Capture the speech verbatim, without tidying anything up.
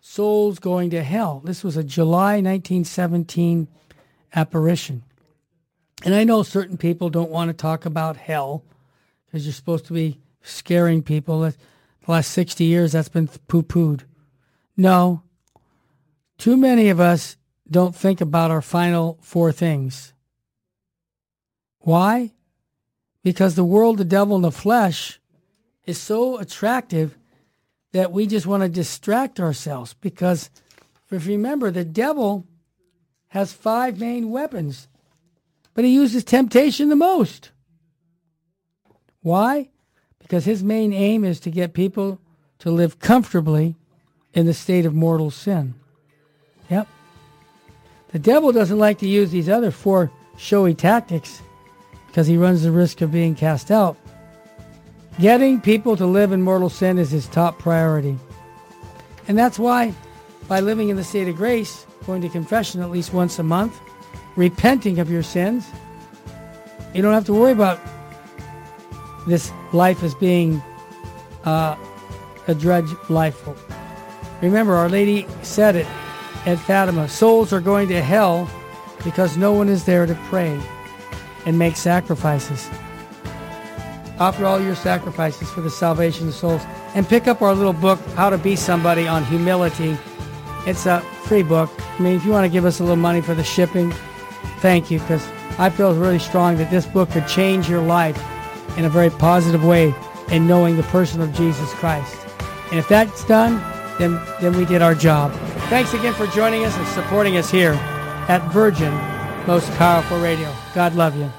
souls going to hell. This was a July nineteen seventeen apparition. And I know certain people don't want to talk about hell because you're supposed to be scaring people. The last sixty years, that's been poo-pooed. No, too many of us don't think about our final four things. Why? Because the world, the devil, and the flesh is so attractive that we just want to distract ourselves. Because if you remember, the devil has five main weapons, but he uses temptation the most. Why? Because his main aim is to get people to live comfortably in the state of mortal sin. Yep. The devil doesn't like to use these other four showy tactics because he runs the risk of being cast out. Getting people to live in mortal sin is his top priority. And that's why, by living in the state of grace, going to confession at least once a month, repenting of your sins, you don't have to worry about this life as being uh, a drudge life. Remember, Our Lady said it at Fatima, souls are going to hell because no one is there to pray and make sacrifices. Offer all your sacrifices for the salvation of souls. And pick up our little book, How to Be Somebody, on humility. It's a free book. I mean, if you want to give us a little money for the shipping, thank you, because I feel really strong that this book could change your life in a very positive way in knowing the person of Jesus Christ. And if that's done, then, then we did our job. Thanks again for joining us and supporting us here at Virgin Most Powerful Radio. God love you.